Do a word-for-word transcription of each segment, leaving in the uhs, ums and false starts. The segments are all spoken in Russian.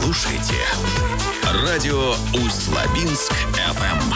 слушаете радио Усть-Лабинск эф эм.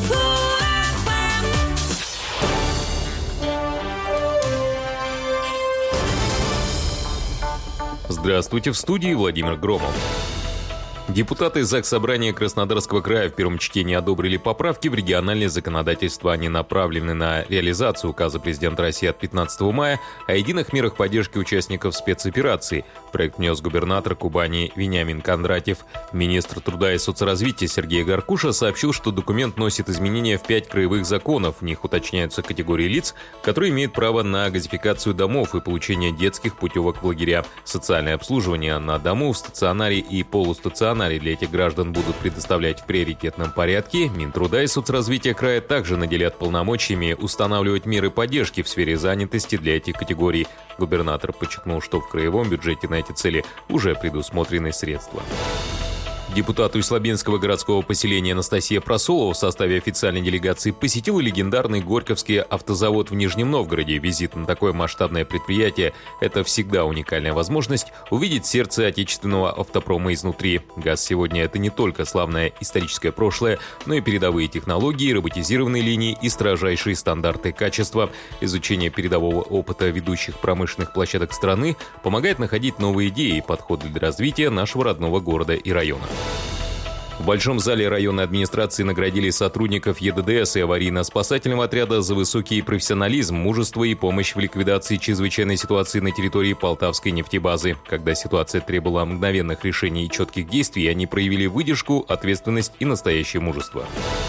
Здравствуйте, в студии Владимир Громов. Депутаты Заксобрания Краснодарского края в первом чтении одобрили поправки в региональное законодательство. Они направлены на реализацию указа президента России от пятнадцатого мая о единых мерах поддержки участников спецоперации. Проект внес губернатор Кубани Вениамин Кондратьев. Министр труда и соцразвития Сергей Гаркуша сообщил, что документ носит изменения в пять краевых законов. В них уточняются категории лиц, которые имеют право на газификацию домов и получение детских путевок в лагеря. Социальное обслуживание на дому, в стационаре и полустационаре для этих граждан будут предоставлять в приоритетном порядке. Минтруда и соцразвития края также наделят полномочиями устанавливать меры поддержки в сфере занятости для этих категорий. Губернатор подчеркнул, что в краевом бюджете на эти цели уже предусмотрены средства. Депутат Усть-Лабинского городского поселения Анастасия Просолова в составе официальной делегации посетила легендарный Горьковский автозавод в Нижнем Новгороде. Визит на такое масштабное предприятие – это всегда уникальная возможность увидеть сердце отечественного автопрома изнутри. ГАЗ сегодня – это не только славное историческое прошлое, но и передовые технологии, роботизированные линии и строжайшие стандарты качества. Изучение передового опыта ведущих промышленных площадок страны помогает находить новые идеи и подходы для развития нашего родного города и района. В Большом зале районной администрации наградили сотрудников Е Д Д С и аварийно-спасательного отряда за высокий профессионализм, мужество и помощь в ликвидации чрезвычайной ситуации на территории Полтавской нефтебазы. Когда ситуация требовала мгновенных решений и четких действий, они проявили выдержку, ответственность и настоящее мужество.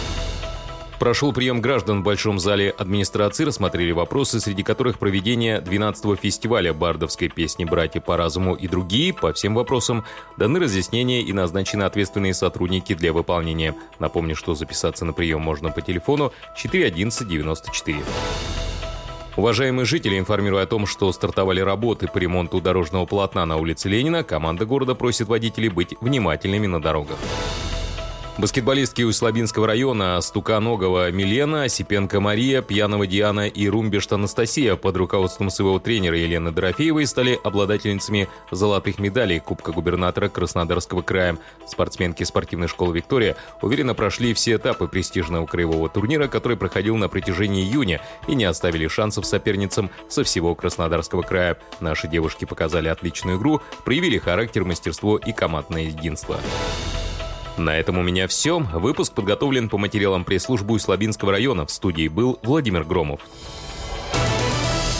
Прошел прием граждан в Большом зале администрации, рассмотрели вопросы, среди которых проведение двенадцатого фестиваля бардовской песни «Братья по разуму» и другие. По всем вопросам даны разъяснения и назначены ответственные сотрудники для выполнения. Напомню, что записаться на прием можно по телефону четыре одиннадцать девяносто четыре. Уважаемые жители, информируя о том, что стартовали работы по ремонту дорожного полотна на улице Ленина, команда города просит водителей быть внимательными на дорогах. Баскетболистки Усть-Лабинского района Стуканогова Милена, Осипенко Мария, Пьянова Диана и Румбешт Анастасия под руководством своего тренера Елены Дорофеевой стали обладательницами золотых медалей Кубка губернатора Краснодарского края. Спортсменки спортивной школы «Виктория» уверенно прошли все этапы престижного краевого турнира, который проходил на протяжении июня, и не оставили шансов соперницам со всего Краснодарского края. Наши девушки показали отличную игру, проявили характер, мастерство и командное единство. На этом у меня все. Выпуск подготовлен по материалам пресс-службы Усть-Лабинского района. В студии был Владимир Громов.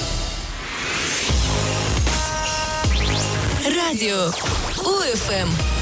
Радио У Эф Эм.